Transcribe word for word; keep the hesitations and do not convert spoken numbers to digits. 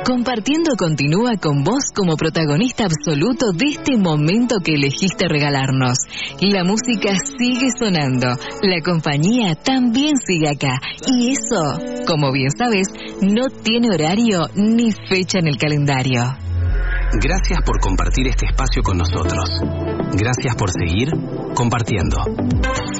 Compartiendo continúa con vos como protagonista absoluto de este momento que elegiste regalarnos. La música sigue sonando, la compañía también sigue acá. Y eso, como bien sabes, no tiene horario ni fecha en el calendario. Gracias por compartir este espacio con nosotros. Gracias por seguir compartiendo.